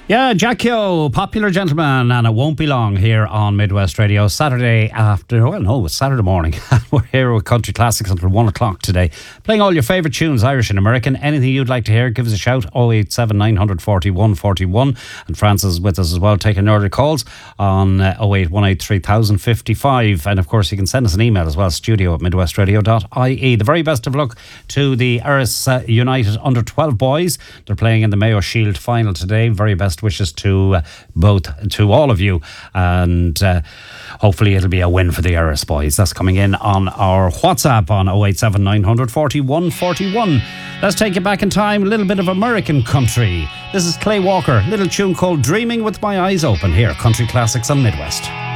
Yeah, Jackie-O, popular gentleman, and it won't be long here on Midwest Radio. Saturday it's Saturday morning. We're here with Country Classics until 1 o'clock today. Playing all your favourite tunes, Irish and American. Anything you'd like to hear, give us a shout, 087 940 141. And Francis is with us as well, taking early calls on 0818 3055. And of course, you can send us an email as well, studio@midwestradio.ie. The very best of luck to the Erris United under 12 boys. They're playing in the Mayo Shield final today. Very best wishes to all of you, and hopefully it'll be a win for the Erris boys. That's coming in on our WhatsApp on 087 940 141. Let's take it back in time, a little bit of American country. This is Clay Walker, little tune called Dreaming with My Eyes Open here, Country Classics on Midwest.